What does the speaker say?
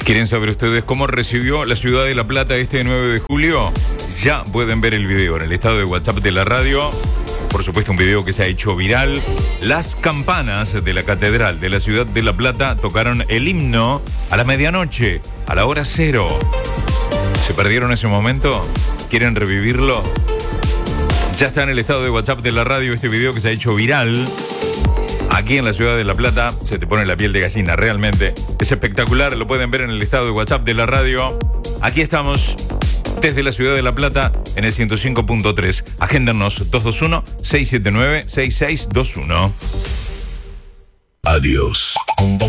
¿Quieren saber ustedes cómo recibió la ciudad de La Plata este 9 de julio? Ya pueden ver el video en el estado de WhatsApp de la radio. Por supuesto, un video que se ha hecho viral. Las campanas de la Catedral de la ciudad de La Plata tocaron el himno a la medianoche, a la hora 0. ¿Se perdieron ese momento? ¿Quieren revivirlo? Ya está en el estado de WhatsApp de la radio este video que se ha hecho viral. Aquí en la ciudad de La Plata se te pone la piel de gallina, realmente. Es espectacular, lo pueden ver en el estado de WhatsApp de la radio. Aquí estamos, desde la ciudad de La Plata, en el 105.3. Agéndanos 221-679-6621. Adiós.